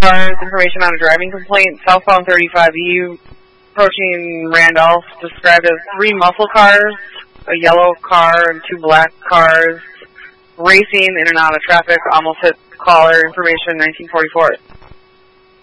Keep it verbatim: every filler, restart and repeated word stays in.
cars, information on a driving complaint, southbound thirty-five E, approaching Randolph, described as three muscle cars, a yellow car and two black cars, racing in and out of traffic, almost hit caller, information nineteen forty-four.